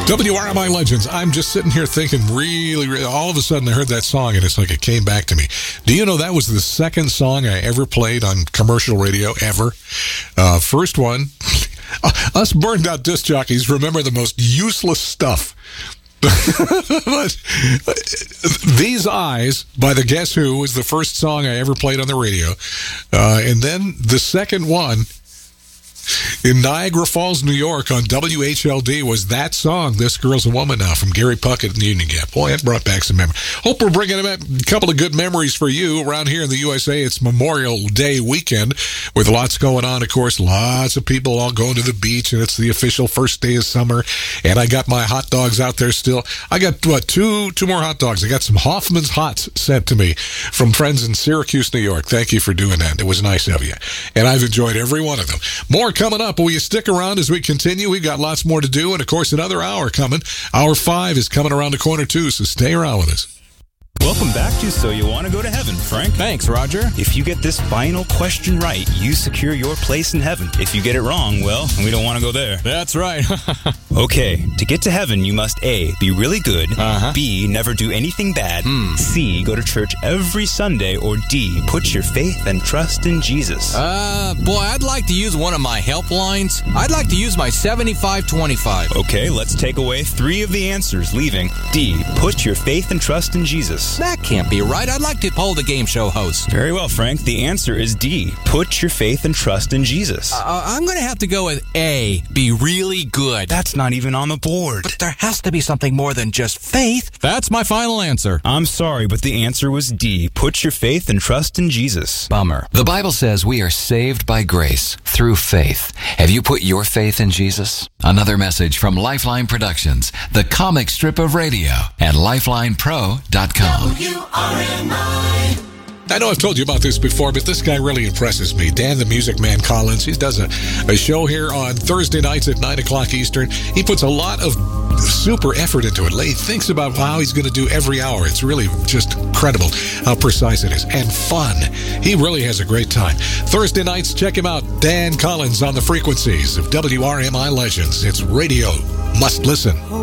WRMI Legends. I'm just sitting here thinking really, all of a sudden I heard that song and it's like it came back to me. Do you know that was the second song I ever played on commercial radio ever? First one, us burned out disc jockeys remember the most useless stuff. But These Eyes by the Guess Who was the first song I ever played on the radio. And then the second one in Niagara Falls, New York on WHLD was that song, This Girl's a Woman Now, from Gary Puckett and Union Gap. Boy, that brought back some memories. Hope we're bringing a couple of good memories for you. Around here in the USA, it's Memorial Day weekend with lots going on, of course. Lots of people all going to the beach, and it's the official first day of summer. And I got my hot dogs out there still. I got, two more hot dogs. I got some Hoffman's Hots sent to me from friends in Syracuse, New York. Thank you for doing that. It was nice of you. And I've enjoyed every one of them. More coming up. Will you stick around as we continue? We've got lots more to do, and of course another hour coming. Hour 5 is coming around the corner too, so stay around with us. Welcome back to So You Want to Go to Heaven, Frank. Thanks, Roger. If you get this final question right, you secure your place in heaven. If you get it wrong, well, we don't want to go there. That's right. Okay, to get to heaven, you must A, be really good, B, never do anything bad, C, go to church every Sunday, or D, put your faith and trust in Jesus. Boy, I'd like to use one of my helplines. I'd like to use my 7525. Okay, let's take away 3 of the answers, leaving D, put your faith and trust in Jesus. That can't be right. I'd like to poll the game show host. Very well, Frank. The answer is D, put your faith and trust in Jesus. I'm going to have to go with A, be really good. That's not even on the board. But there has to be something more than just faith. That's my final answer. I'm sorry, but the answer was D, put your faith and trust in Jesus. Bummer. The Bible says we are saved by grace through faith. Have you put your faith in Jesus? Another message from Lifeline Productions, the comic strip of radio, at lifelinepro.com. I know I've told you about this before, but this guy really impresses me. Dan the Music Man Collins. He does a show here on Thursday nights at 9 o'clock Eastern. He puts a lot of super effort into it. He thinks about how he's going to do every hour. It's really just incredible how precise it is and fun. He really has a great time. Thursday nights, check him out. Dan Collins on the frequencies of WRMI Legends. It's radio must listen.